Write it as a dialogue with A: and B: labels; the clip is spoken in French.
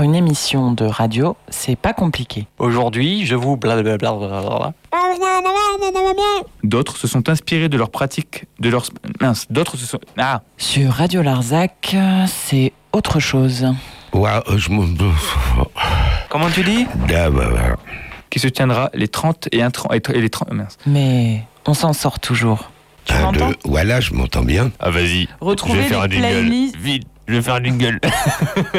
A: une émission de radio, c'est pas compliqué. Aujourd'hui, je vous blablabla.
B: D'autres se sont inspirés de leurs pratiques, de leurs... Mince, d'autres se sont... Ah.
A: Sur Radio Larzac, c'est autre chose.
C: Ouais,
B: Comment tu dis ? Qui se tiendra les 30 et les 30... Mince.
A: Mais on s'en sort toujours. Tu m'entends ?
C: Voilà, je m'entends bien.
B: Ah vas-y,
A: Retrouvez
B: je vais faire
A: les
B: un jingle.
A: playlists.
B: Vite, je vais faire un jingle.